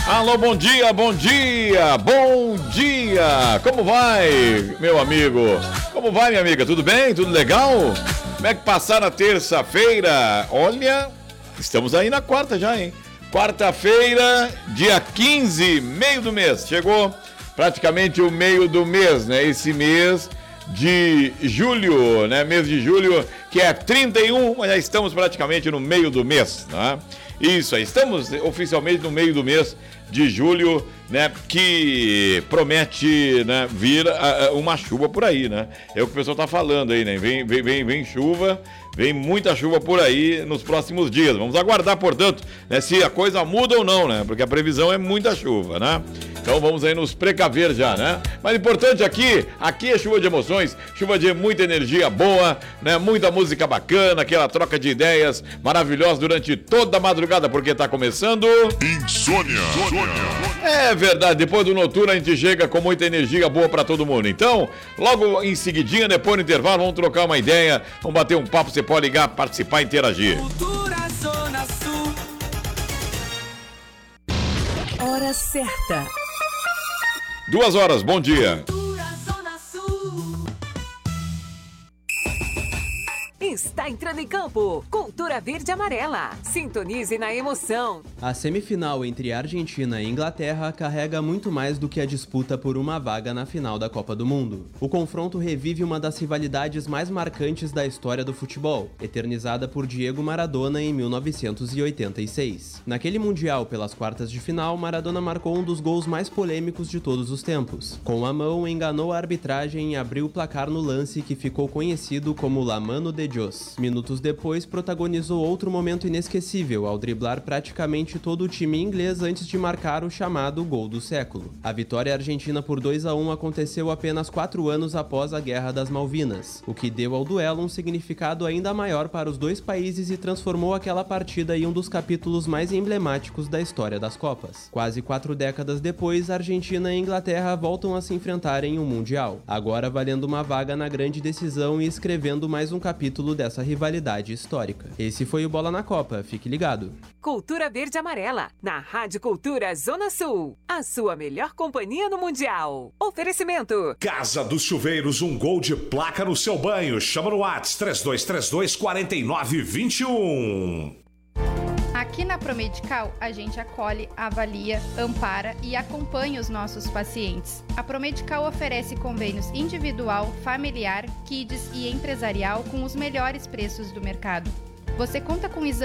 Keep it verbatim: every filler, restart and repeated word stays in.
Alô, bom dia, bom dia, bom dia! Como vai, meu amigo? Como vai, minha amiga? Tudo bem? Tudo legal? Como é que passaram a terça-feira? Olha, estamos aí na quarta já, hein? Quarta-feira, dia quinze, meio do mês. Chegou praticamente o meio do mês, né? Esse mês de julho, né? Mês de julho, que é trinta e um, mas já estamos praticamente no meio do mês, né? Isso aí, estamos oficialmente no meio do mês de julho, né, que promete, né, vir a, a, uma chuva por aí, né? É o que o pessoal tá falando aí, né? Vem, vem, vem, vem chuva, vem muita chuva por aí nos próximos dias. Vamos aguardar, portanto, né, se a coisa muda ou não, né? Porque a previsão é muita chuva, né? Então vamos aí nos precaver já, né? Mas importante aqui, aqui é chuva de emoções, chuva de muita energia boa, né? Muita música bacana, aquela troca de ideias maravilhosa durante toda a madrugada, porque tá começando... Insônia. É verdade, depois do noturno a gente chega com muita energia boa pra todo mundo. Então, logo em seguidinha, depois do intervalo, vamos trocar uma ideia, vamos bater um papo, você pode ligar, participar e interagir. Cultura Zona Sul. Hora certa. Duas horas, bom dia. Cultura Zona Sul. Está entrando em campo. Cultura Verde e Amarela. Sintonize na emoção. A semifinal entre Argentina e Inglaterra carrega muito mais do que a disputa por uma vaga na final da Copa do Mundo. O confronto revive uma das rivalidades mais marcantes da história do futebol, eternizada por Diego Maradona em mil novecentos e oitenta e seis. Naquele Mundial, pelas quartas de final, Maradona marcou um dos gols mais polêmicos de todos os tempos. Com a mão, enganou a arbitragem e abriu o placar no lance que ficou conhecido como La Mano de Dios. Minutos depois, protagonizou outro momento inesquecível ao driblar praticamente todo o time inglês antes de marcar o chamado gol do século. A vitória argentina por dois a um aconteceu apenas quatro anos após a Guerra das Malvinas, o que deu ao duelo um significado ainda maior para os dois países e transformou aquela partida em um dos capítulos mais emblemáticos da história das Copas. Quase quatro décadas depois, Argentina e Inglaterra voltam a se enfrentar em um Mundial, agora valendo uma vaga na grande decisão e escrevendo mais um capítulo dessa rivalidade histórica. Esse foi o Bola na Copa, fique ligado. Cultura Verde e Amarela, na Rádio Cultura Zona Sul. A sua melhor companhia no Mundial. Oferecimento. Casa dos Chuveiros, um gol de placa no seu banho. Chama no WhatsApp três dois três dois, quatro nove dois um. Aqui na Promedical, a gente acolhe, avalia, ampara e acompanha os nossos pacientes. A Promedical oferece convênios individual, familiar, kids e empresarial com os melhores preços do mercado. Você conta com exames